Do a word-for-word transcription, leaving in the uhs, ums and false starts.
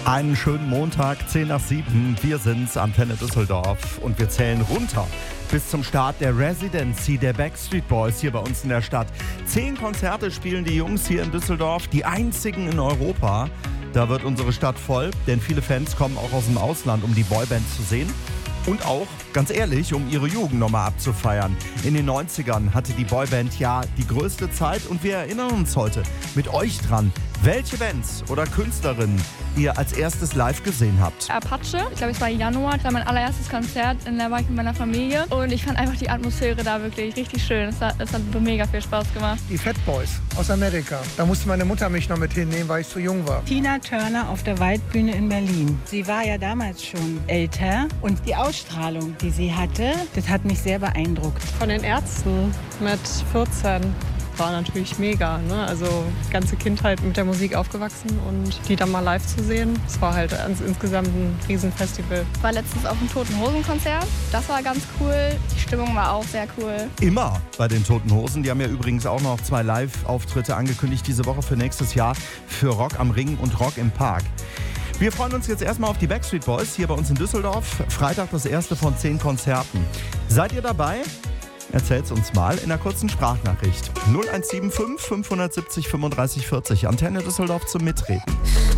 Einen schönen Montag, zehn nach sieben. Wir sind's, Antenne Düsseldorf, und wir zählen runter bis zum Start der Residency der Backstreet Boys hier bei uns in der Stadt. Zehn Konzerte spielen die Jungs hier in Düsseldorf, die einzigen in Europa. Da wird unsere Stadt voll, denn viele Fans kommen auch aus dem Ausland, um die Boyband zu sehen. Und auch, ganz ehrlich, um ihre Jugend nochmal abzufeiern. In den neunzigern hatte die Boyband ja die größte Zeit und wir erinnern uns heute mit euch dran, welche Bands oder Künstlerinnen ihr als erstes live gesehen habt. Apache, ich glaube es war Januar, das war mein allererstes Konzert, in der war ich mit meiner Familie und ich fand einfach die Atmosphäre da wirklich richtig schön. Es hat, es hat mega viel Spaß gemacht. Die Fat Boys aus Amerika, da musste meine Mutter mich noch mit hinnehmen, weil ich zu jung war. Tina Turner auf der Waldbühne in Berlin. Sie war ja damals schon älter und die Ausstrahlung, die sie hatte, das hat mich sehr beeindruckt. Von den Ärzten mit vierzehn. War natürlich mega, ne? Also ganze Kindheit mit der Musik aufgewachsen und die dann mal live zu sehen, das war halt insgesamt ein Riesenfestival. Ich war letztens auf einem Toten Hosen Konzert, das war ganz cool, die Stimmung war auch sehr cool. Immer bei den Toten Hosen, die haben ja übrigens auch noch zwei Live-Auftritte angekündigt diese Woche für nächstes Jahr für Rock am Ring und Rock im Park. Wir freuen uns jetzt erstmal auf die Backstreet Boys hier bei uns in Düsseldorf. Freitag das erste von zehn Konzerten. Seid ihr dabei? Erzähl's uns mal in einer kurzen Sprachnachricht. null eins sieben fünf fünf sieben null fünfunddreißig fünfunddreißig vierzig. Antenne Düsseldorf zum Mitreden.